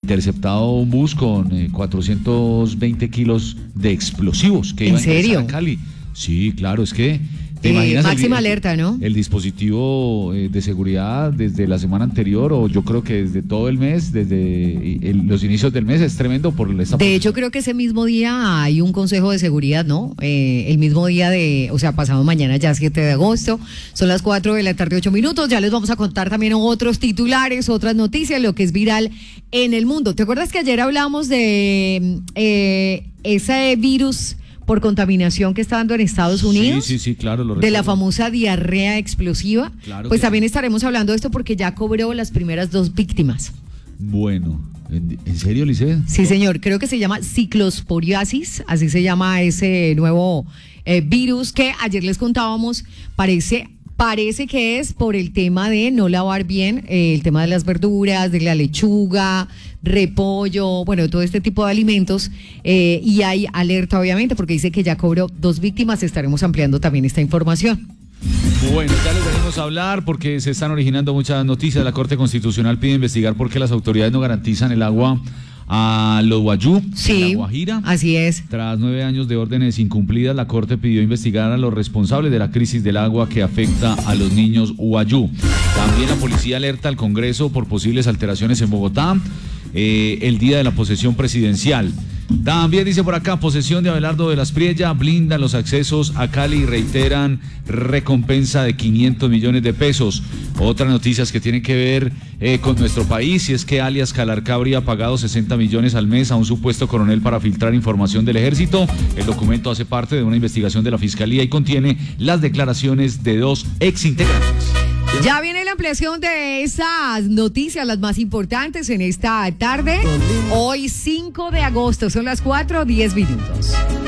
interceptado un bus con 420 kilos de explosivos que iba a ingresar a Cali. Sí, claro, es que ¿te imaginas máxima alerta, ¿no? El dispositivo de seguridad desde la semana anterior, o yo creo que desde todo el mes, desde los inicios del mes, es tremendo por esta. De hecho, creo que ese mismo día hay un consejo de seguridad, ¿no? El mismo día pasado mañana, ya 7 de agosto, son las 4 de la tarde, 8 minutos, ya les vamos a contar también otros titulares, otras noticias, lo que es viral en el mundo. ¿Te acuerdas que ayer hablamos de ese virus por contaminación que está dando en Estados Unidos? Sí, claro. Lo de recuerdo. la famosa diarrea explosiva. Claro, pues también estaremos hablando de esto porque ya cobró las primeras 2 víctimas. Bueno, ¿en serio, Lice? Sí, señor, creo que se llama ciclosporiasis, así se llama ese nuevo virus que ayer les contábamos, parece que es por el tema de no lavar bien el tema de las verduras, de la lechuga, repollo, bueno, todo este tipo de alimentos, y hay alerta obviamente porque dice que ya cobró 2 víctimas. Estaremos ampliando también esta información. Bueno, ya les venimos a hablar porque se están originando muchas noticias. La Corte Constitucional pide investigar por qué las autoridades no garantizan el agua a los Wayuu, sí, en La Guajira. Así es. Tras 9 años de órdenes incumplidas, la Corte pidió investigar a los responsables de la crisis del agua que afecta a los niños Wayuu. También la policía alerta al Congreso por posibles alteraciones en Bogotá el día de la posesión presidencial. También dice por acá, posesión de Abelardo de las Priella, blindan los accesos a Cali y reiteran recompensa de 500 millones de pesos. Otras noticias que tienen que ver con nuestro país, y es que alias Calarcá habría pagado 60 millones al mes a un supuesto coronel para filtrar información del ejército. El documento hace parte de una investigación de la Fiscalía y contiene las declaraciones de 2 exintegrantes. Ya viene la ampliación de esas noticias, las más importantes en esta tarde. Hoy 5 de agosto, son las 4:10 minutos.